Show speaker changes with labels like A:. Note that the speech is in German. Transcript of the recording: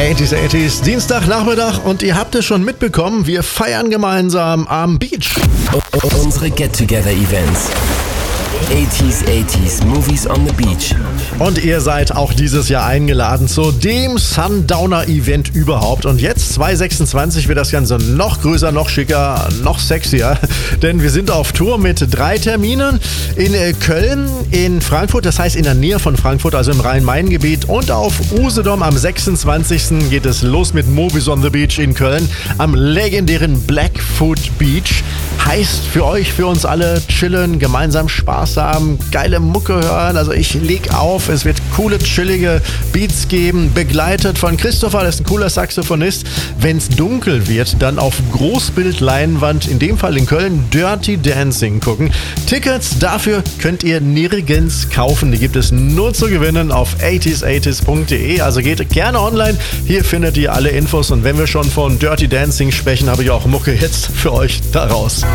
A: 80s, Dienstagnachmittag und ihr habt es schon mitbekommen, wir feiern gemeinsam am Beach.
B: Unsere Get-Together-Events. 80s, Movies on the Beach.
A: Und ihr seid auch dieses Jahr eingeladen zu dem Sundowner-Event überhaupt. Und jetzt, 2026, wird das Ganze noch größer, noch schicker, noch sexier. Denn wir sind auf Tour mit 3 Terminen in Köln, in Frankfurt, das heißt in der Nähe von Frankfurt, also im Rhein-Main-Gebiet. Und auf Usedom am 26. geht es los mit Movies on the Beach in Köln am legendären Blackfoot Beach. Heißt für euch, für uns alle chillen, gemeinsam Spaß haben, geile Mucke hören. Also ich leg auf, es wird coole, chillige Beats geben, begleitet von Christopher, das ist ein cooler Saxophonist. Wenn es dunkel wird, dann auf Großbildleinwand, in dem Fall in Köln, Dirty Dancing gucken. Tickets dafür könnt ihr nirgends kaufen, die gibt es nur zu gewinnen auf 80s80s.de. Also geht gerne online, hier findet ihr alle Infos. Und wenn wir schon von Dirty Dancing sprechen, habe ich auch Mucke jetzt für euch daraus.